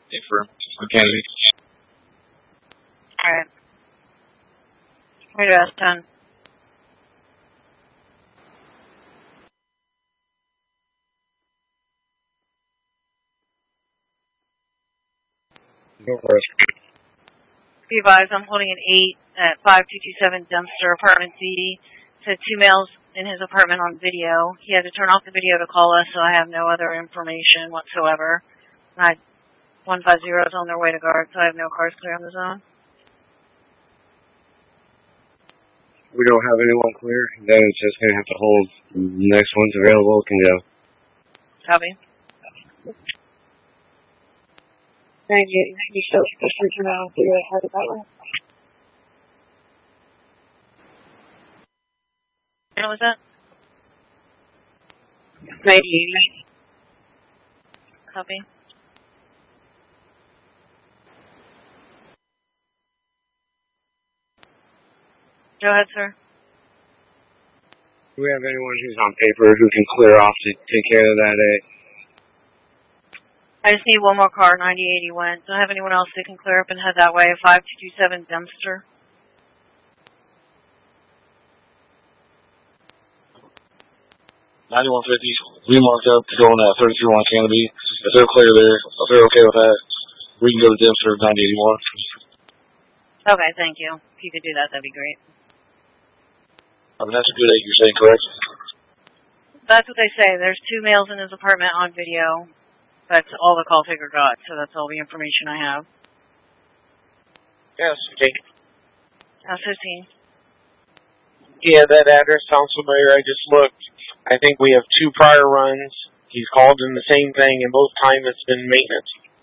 for Kennedy. Alright. Radio S10. Go for it. Be advised, I'm holding an 8 at 5227 Dempster, apartment D. Said 2 males in his apartment on video. He had to turn off the video to call us, so I have no other information whatsoever. 150 is on their way to guard, so I have no cars clear on the zone. We don't have anyone clear. Then it's just going to have to hold. Next one's available can go. Copy. 98, you still pushing around to your head that way? What was that? 98. Copy. Go ahead, sir. Do we have anyone who's on paper who can clear off to take care of that? I just need one more car. 9080 went. Do I have anyone else that can clear up and head that way? 5227 Dempster. 9150. We marked up to go on that 32 on Canopy. If they're clear there, if they're okay with that, we can go to Dempster 9081. Okay, thank you. If you could do that, that'd be great. I mean, that's a good 8 you're saying, correct? That's what they say. There's 2 males in his apartment on video. That's all the call taker got, so that's all the information I have. Yes, okay. S15. Yeah, that address sounds familiar. I just looked. I think we have 2 prior runs. He's called in the same thing, and both times it's been maintenance.